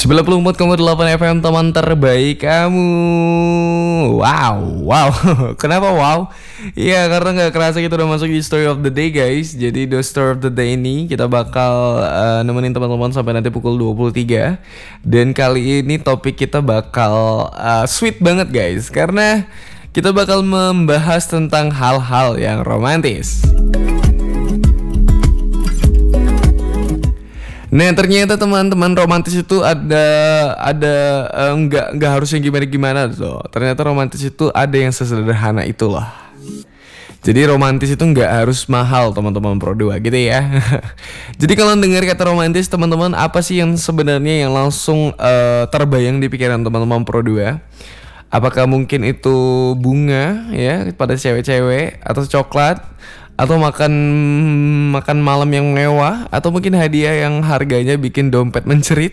94,8 FM teman terbaik kamu. Wow. Kenapa wow? Ya karena nggak kerasa kita udah masuk di story of the day guys. Jadi the story of the day ini kita bakal nemenin teman-teman sampai nanti pukul 23. Dan kali ini topik kita bakal sweet banget guys. Karena kita bakal membahas tentang hal-hal yang romantis. Nah ternyata teman-teman romantis itu ada nggak harus yang gimana tuh. Ternyata romantis itu ada yang sesederhana itu loh. Jadi romantis itu nggak harus mahal teman-teman Pro 2 gitu ya. Jadi kalau dengar kata romantis teman-teman, apa sih yang sebenarnya yang langsung terbayang di pikiran teman-teman Pro 2? Apakah mungkin itu bunga ya pada cewek-cewek, atau coklat, atau makan malam yang mewah, atau mungkin hadiah yang harganya bikin dompet mencerit?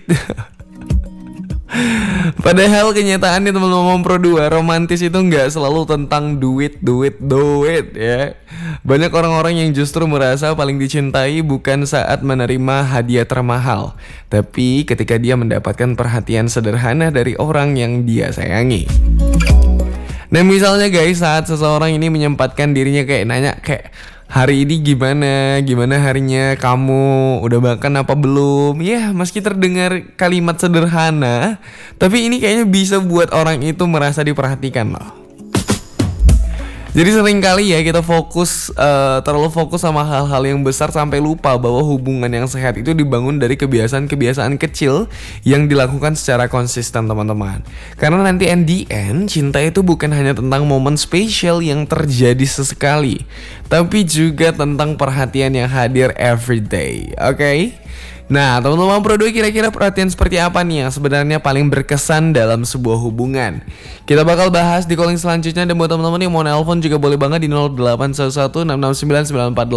Padahal kenyataannya teman-teman Pro 2, romantis itu nggak selalu tentang duit ya. Banyak orang-orang yang justru merasa paling dicintai bukan saat menerima hadiah termahal, tapi ketika dia mendapatkan perhatian sederhana dari orang yang dia sayangi. Nah misalnya guys, saat seseorang ini menyempatkan dirinya kayak nanya kayak, hari ini gimana harinya, kamu udah makan apa belum? Ya meski terdengar kalimat sederhana, tapi ini kayaknya bisa buat orang itu merasa diperhatikan loh. Jadi sering kali ya kita terlalu fokus sama hal-hal yang besar sampai lupa bahwa hubungan yang sehat itu dibangun dari kebiasaan-kebiasaan kecil yang dilakukan secara konsisten teman-teman. Karena nanti in the end, cinta itu bukan hanya tentang momen spesial yang terjadi sesekali, tapi juga tentang perhatian yang hadir every day. Oke? Nah teman-teman Pro 2, kira-kira perhatian seperti apa nih yang sebenarnya paling berkesan dalam sebuah hubungan? Kita bakal bahas di calling selanjutnya. Dan buat teman-teman yang mau nelpon juga boleh banget di 0811 669 948.